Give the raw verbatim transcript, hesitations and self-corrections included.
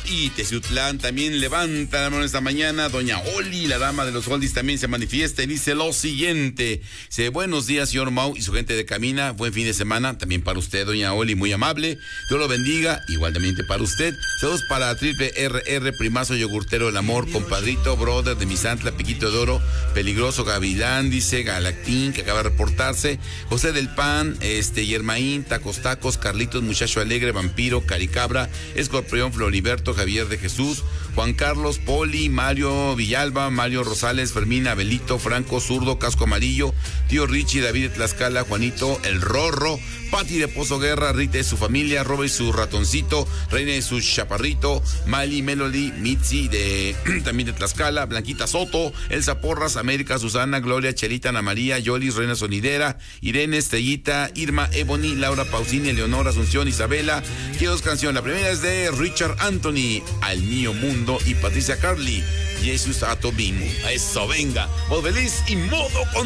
y Teciutlán también levanta la mano esta mañana. Doña Oli, la dama de los oldies, también se manifiesta y dice lo siguiente. Dice, buenos días, señor Mau y su gente de Camina. Buen fin de semana. También para usted, doña Oli, muy amable. Dios lo bendiga. Igualmente para usted. Saludos para Triple R R, Primazo, Yogurtero del Amor, compadrito, brother de Misantla, Piquito de Oro, Peligroso, Gavilán, dice Galactín, que acaba de reportarse. José del Pan, este, Yermaín, Tacos Tacos, Carlitos, Muchacho Alegre, Vampiro, Caricabra, Escorpión, Floriberto, Javier de Jesús, Juan Carlos, Poli, Mario Villalba, Mario Rosales, Fermín, Abelito, Franco, Zurdo, Casco Amarillo, Tío Richie, David de Tlaxcala, Juanito, El Rorro, Pati de Pozo Guerra, Rita y su familia, Robe y su ratoncito, Reina y su chaparrito, Mali, Melody, Mitzi de también de Tlaxcala, Blanquita Soto, Elsa Porras, América, Susana, Gloria, Chelita, Ana María, Yolis, Reina Sonidera, Irene, Estrellita, Irma, Ebony, Laura Pausini, Leonora, Asunción, Isabela. Quiero dos canciones. La primera es de Richard Anthony, Al Mío Mundo, y Patricia Carly, Jesus Atobim. A eso, venga. Voz feliz y modo con